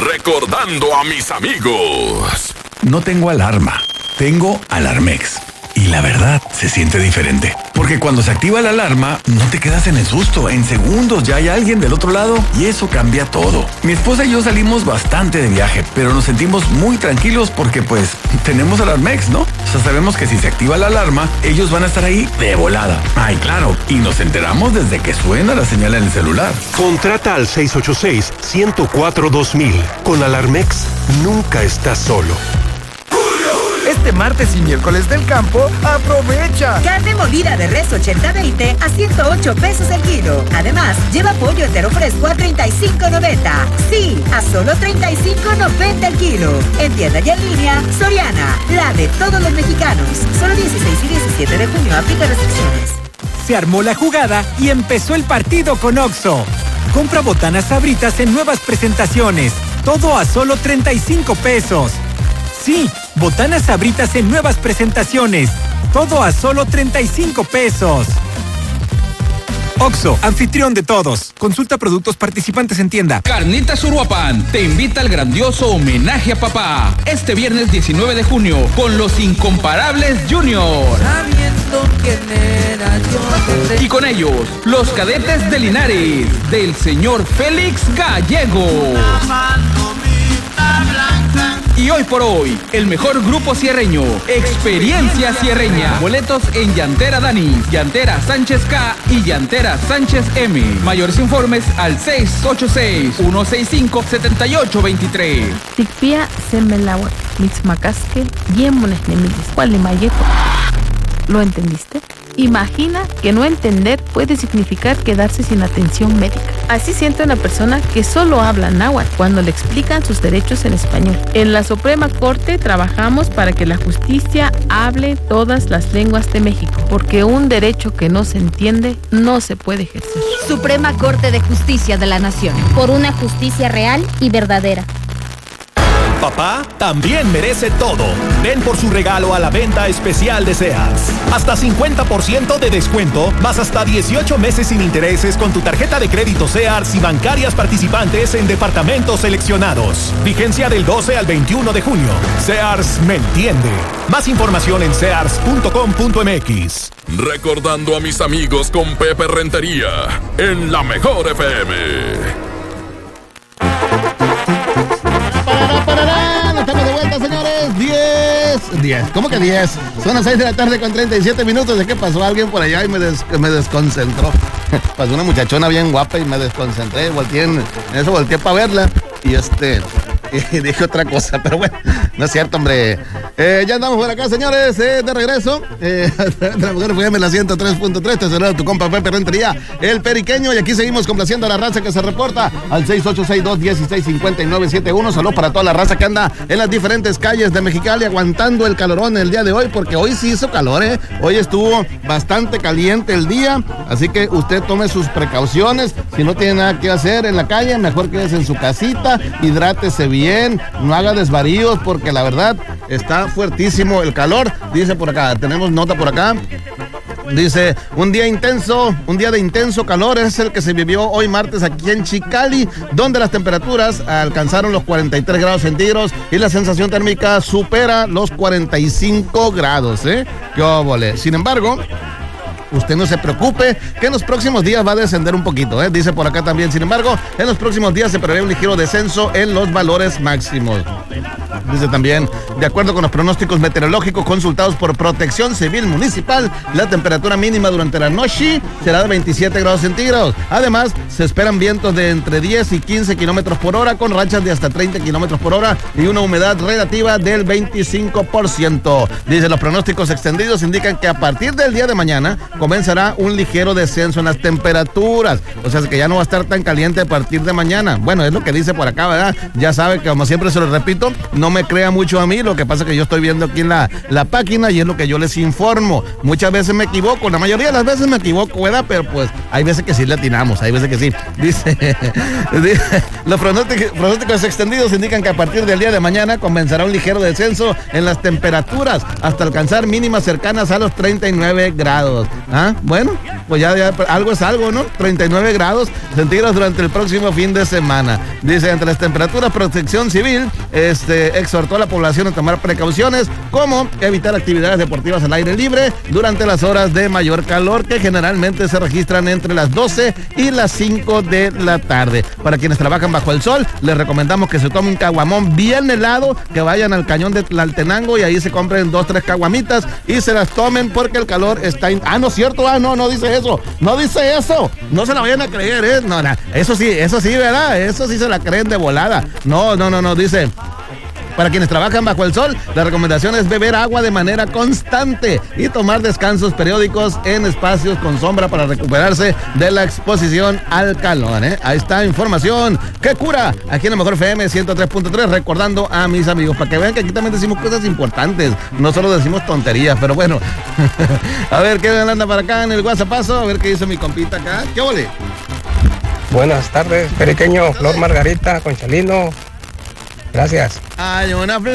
Recordando a mis amigos. No tengo alarma, tengo Alarmex. Y la verdad, se siente diferente. Porque cuando se activa la alarma, no te quedas en el susto. En segundos ya hay alguien del otro lado y eso cambia todo. Mi esposa y yo salimos bastante de viaje, pero nos sentimos muy tranquilos porque pues tenemos Alarmex, ¿no? O sea, sabemos que si se activa la alarma, ellos van a estar ahí de volada. Ay, claro, y nos enteramos desde que suena la señal en el celular. Contrata al 686-104-2000. Con Alarmex, nunca estás solo. Este martes y miércoles del campo, aprovecha. Carne molida de res 80-20 a 108 pesos el kilo. Además, lleva pollo entero fresco a 35.90. Sí, a solo 35.90 el kilo. En tienda y en línea, Soriana, la de todos los mexicanos. Solo 16 y 17 de junio aplica restricciones. Se armó la jugada y empezó el partido con Oxxo. Compra botanas Sabritas en nuevas presentaciones. Todo a solo 35 pesos. Sí, botanas Sabritas en nuevas presentaciones. Todo a solo 35 pesos. Oxxo, anfitrión de todos. Consulta productos participantes en tienda. Carnitas Uruapan te invita al grandioso homenaje a papá. Este viernes 19 de junio con los Incomparables Junior. Sabiendo quién era yo. Y con ellos, los Cadetes de Linares, del señor Félix Gallegos. Y hoy por hoy, el mejor grupo sierreño, Experiencia Sierreña. Boletos en Llantera Danis, Llantera Sánchez K y Llantera Sánchez M. Mayores informes al 686-165-7823. Ticpia Semelawa, Mitzmacasque, Yemones Nemilis, Gualimayeto. ¿Lo entendiste? Imagina que no entender puede significar quedarse sin atención médica. Así siente una persona que solo habla náhuatl cuando le explican sus derechos en español. En la Suprema Corte trabajamos para que la justicia hable todas las lenguas de México, porque un derecho que no se entiende no se puede ejercer. Suprema Corte de Justicia de la Nación. Por una justicia real y verdadera. Papá también merece todo. Ven por su regalo a la venta especial de Sears. Hasta 50% de descuento, más hasta 18 meses sin intereses con tu tarjeta de crédito Sears y bancarias participantes en departamentos seleccionados. Vigencia del 12 al 21 de junio. Sears me entiende. Más información en sears.com.mx. Recordando a mis amigos con Pepe Rentería en la Mejor FM. Estamos de vuelta, señores. 10. ¿Cómo que 10? Son las 6 de la tarde con 37 minutos. ¿De qué pasó? Alguien por allá y me desconcentró. Pasó una muchachona bien guapa y me desconcentré. Volteé para verla y dije otra cosa, pero bueno, no es cierto, hombre. Ya andamos por acá, señores, de regreso. La Mujer FM, la 103.3. Te saluda tu compa Pepe Rentería, el periqueño. Y aquí seguimos complaciendo a la raza que se reporta al 6862-165971. Saludos para toda la raza que anda en las diferentes calles de Mexicali aguantando el calorón el día de hoy, porque hoy sí hizo calor, ¿eh? Hoy estuvo bastante caliente el día, así que usted tome sus precauciones. Si no tiene nada que hacer en la calle, mejor quédese en su casita, hidrátese bien, no haga desvaríos, porque la verdad está fuertísimo el calor. Dice por acá, tenemos nota por acá. Dice, un día de intenso calor es el que se vivió hoy martes aquí en Chicali, donde las temperaturas alcanzaron los 43 grados centígrados y la sensación térmica supera los 45 grados, ¿eh? ¡Qué óvole! Sin embargo, usted no se preocupe, que en los próximos días va a descender un poquito, ¿eh? Dice por acá también. Sin embargo, en los próximos días se prevé un ligero descenso en los valores máximos. Dice también, de acuerdo con los pronósticos meteorológicos consultados por Protección Civil Municipal, la temperatura mínima durante la noche será de 27 grados centígrados. Además, se esperan vientos de entre 10 y 15 kilómetros por hora, con rachas de hasta 30 kilómetros por hora y una humedad relativa del 25%. Dice, los pronósticos extendidos indican que a partir del día de mañana comenzará un ligero descenso en las temperaturas. O sea, que ya no va a estar tan caliente a partir de mañana. Bueno, es lo que dice por acá, ¿verdad? Ya sabe que, como siempre se lo repito, no me crea mucho a mí, lo que pasa es que yo estoy viendo aquí en la página y es lo que yo les informo. Muchas veces me equivoco, la mayoría de las veces me equivoco, ¿verdad? Pero pues hay veces que sí le atinamos, hay veces que sí. Dice, los pronósticos extendidos indican que a partir del día de mañana comenzará un ligero descenso en las temperaturas hasta alcanzar mínimas cercanas a los 39 grados. Bueno, pues ya algo es algo, ¿no? 39 grados centígrados durante el próximo fin de semana. Dice, entre las temperaturas, Protección Civil exhortó a la población a tomar precauciones como evitar actividades deportivas al aire libre durante las horas de mayor calor, que generalmente se registran entre las 12 y las 5 de la tarde. Para quienes trabajan bajo el sol, les recomendamos que se tomen un caguamón bien helado, que vayan al cañón de Tlaltenango y ahí se compren 2-3 caguamitas y se las tomen porque el calor está... no es cierto, no dice eso, no se la vayan a creer, no, eso sí, ¿verdad? Eso sí se la creen de volada. No, dice... Para quienes trabajan bajo el sol, la recomendación es beber agua de manera constante y tomar descansos periódicos en espacios con sombra para recuperarse de la exposición al calor. Ahí está información que cura aquí en la Mejor FM 103.3, recordando a mis amigos, para que vean que aquí también decimos cosas importantes, no solo decimos tonterías, pero bueno. A ver qué anda para acá en el WhatsAppazo, a ver qué dice mi compita acá. ¿Qué ole? Buenas tardes, periqueño, Flor Margarita, Conchalino. Gracias. Hay una